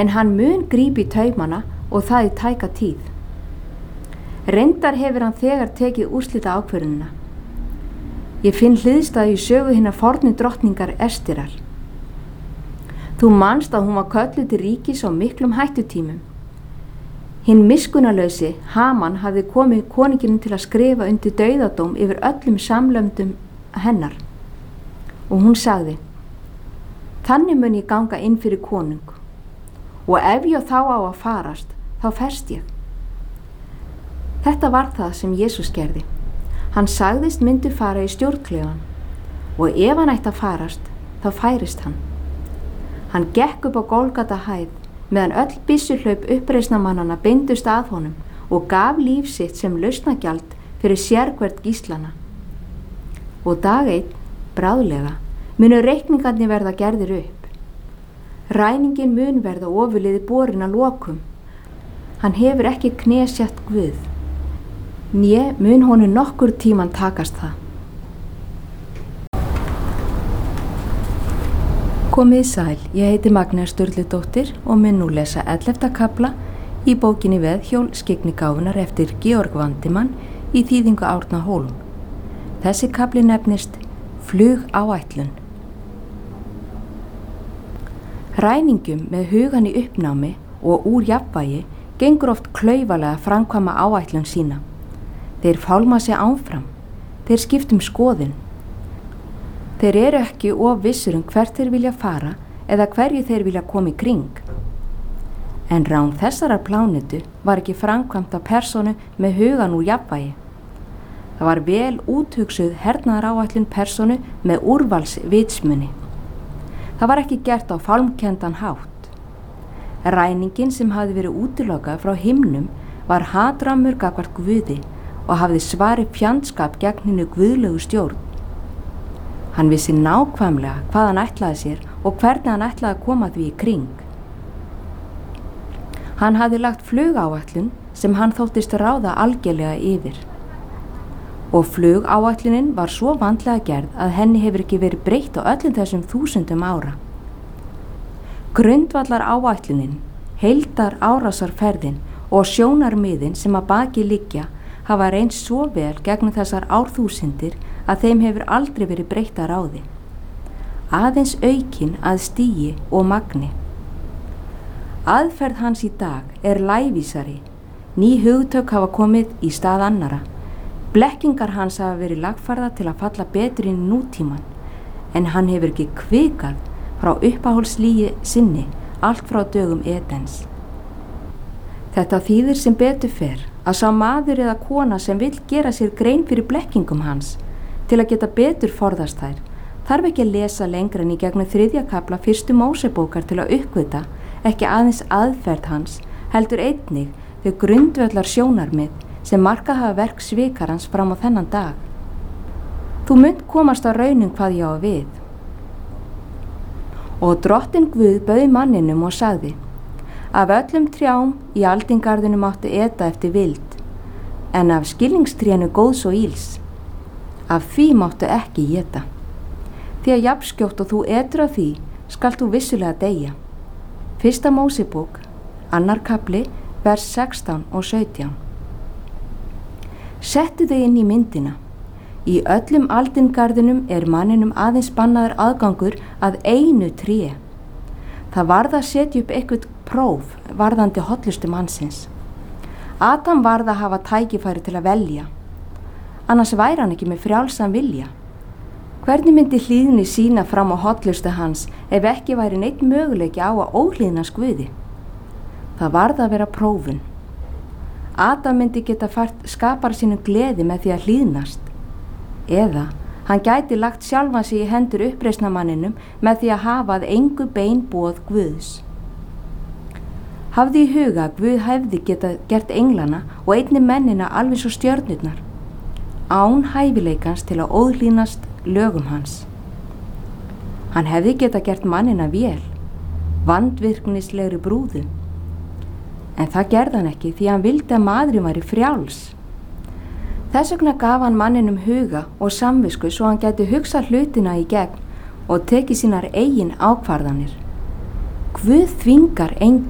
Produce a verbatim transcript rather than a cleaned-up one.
en hann mun grípa í taumana og það í tæka tíð. Reyndar hefur hann þegar tekið úrslita ákvörðunina. Ég finn hliðstæðu í sögu hinnar fornu drottningar Estirar. Þú manst að hún var kölluð til ríkis á miklum hættutímum. Hinn miskunnarlausi Haman hafði komið konunginn til að skrifa undir dauðadóm yfir öllum samlöndum hennar. Og hún sagði: þannig mun ég ganga inn fyrir konung, og ef ég þá á að farast, þá ferst ég. Þetta var það sem Jesús gerði. Hann sagðist myndi fara í stjórnklefann, og ef hann ætti að farast, þá færist hann. Hann gekk upp á Gólgata hæð, meðan öll byssuhlaup uppreisnarmannanna beindust að honum og gaf líf sitt sem lausnagjald fyrir sérhvert gíslana. Og dag einn, bráðlega, munu reikningarnir verða gerðir upp. Ræningin mun verða ofurliði borin að lokum. Hann hefur ekki knésett Guð, né mun honum nokkur tíman takast það. Komið sæl, ég heiti Magnea Sturludóttir og mun nú lesa ellefta kafla í bókinni Veðhjól skyggnigáfunnar eftir Georg Vandimann í þýðingu Árna Hólm. Þessi kafli nefnist Flugáætlun. Ræningum með hugan í uppnámi og úr jafnvægi gengur oft klaufalega að framkvæma áætlun sína. Þeir fálma sig áfram, þeir skiptum skoðun. Þeir eru ekki of vissur um hvert þeir vilja fara eða hverju þeir vilja koma í kring. En rán þessarar plánetu var ekki framkvæmt af persónu með hugan úr jafnvægi. Það var vel úthugsuð hernaðaráætlun persónu með úrvals vitsmuni. Það var ekki gert á fálmkenndan hátt. Ræningin sem hafði verið útilokað frá himnum var hatrammur gagnvart Guði og hafði svari fjandskap gegn hinu guðlegu stjórn. Hann vissi nákvæmlega hvað hann ætlaði sér og hvernig hann ætlaði að koma því í kring. Hann hafði lagt flugáætlun sem hann þóttist ráða algjörlega yfir. Og flugáætlunin var svo vandlega gerð að henni hefur ekki verið breytt á öllum þessum þúsundum ára. Grundvallar áætlunin, heildar árásarferðin og sjónarmiðin sem að baki liggja hafa reynst svo vel gegnum þessar árþúsundir að þeim hefur aldrei verið breytt að ráði. Aðeins aukin að stigi og magni. Aðferð hans í dag er lævísari. Ný hugtök hafa komið í stað annara. Blekkingar hans hafa verið lagfærða til að falla betur inn í nútíman, en hann hefur ekki kvikað frá uppáhaldslígi sinni allt frá dögum Edens. Þetta þýðir sem betur fer að sá maður eða kona sem vill gera sér grein fyrir blekkingum hans til að geta betur forðast þær, þarf ekki að lesa lengra en í gegnum þriðja kafla fyrstu Mósebókar til að uppgöta ekki aðeins aðferð hans, heldur einnig þau grundvöllar sjónarmið sem markað hafa verk svikarans fram á þennan dag. Þú munt komast á raunum hvað ég á við. Og drottinn Guð bauð manninum og sagði: af öllum trjám í aldingarðinu máttu eta eftir vild, en af skilningstrénu góðs og íls, af því máttu ekki éta. Því að jafnskjótt og þú etur af því, skalt þú vissulega deyja. Fyrsta Mósebók, annar kafli, vers sextán og sautján. Settu þig inn í myndina. Í öllum aldingarðinum er manninum aðeins bannaður aðgangur að einu tré. Það varð að setja upp eitthvað próf varðandi hollustu mannsins. Adam varð að hafa tækifæri til að velja. Annars væri hann ekki með frjálsan vilja. Hvernig myndi hlýðni sína fram á hollustu hans ef ekki væri neitt möguleiki á að óhlýðnast Guði? Það varð að vera prófun. Adam myndi geta fært skapara sínu gleði með því að hlýðnast. Eða hann gæti lagt sjálfan sig í hendur uppreisnarmanninum með því að hafa að engu bein boð Guðs. Hafði í huga að Guð hefði geta gert englana og einni mennina alveg svo stjörnurnar, án hæfileikans til að óhlýðnast lögum hans. Hann hefði geta gert mannina vél, vandvirknislegri brúðu, en það gerði hann ekki því hann vildi að maðurinn væri frjáls. Þess vegna gaf hann manninum huga og samvisku svo hann gæti hugsað hlutina í gegn og tekið sínar eigin ákvarðanir. Guð þvingar engan.